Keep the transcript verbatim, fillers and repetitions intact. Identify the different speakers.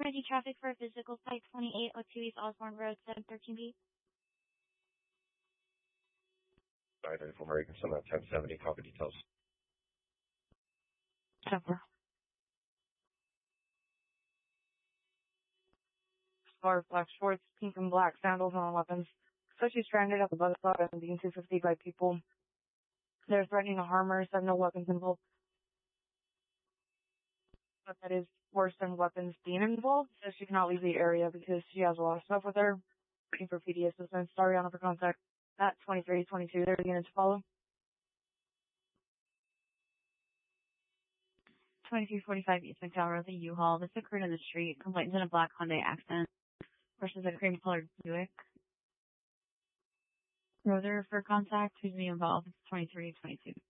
Speaker 1: Ready traffic for physical site twenty-eight oh two East Osborne Road, seven thirteen B.
Speaker 2: nine thirty-four American Sun at ten seventy. Copy details.
Speaker 3: Temper. Scarf, black shorts, pink and black sandals and weapons. So she's stranded at the bus stop and being two fifty by people. They're threatening to harm her, said no weapons involved. But that is worse than weapons being involved, so she cannot leave the area because she has a lot of stuff with her. Looking for P D assistance. Sorry on for contact at twenty-three twenty-two. There's units to follow.
Speaker 1: twenty-three forty-five East McDowell Road, the U-Haul. This occurred in the street. Complainants in a black Hyundai Accent versus a cream-colored Buick. Rotor for contact. Who's being involved? It's twenty-three twenty-two.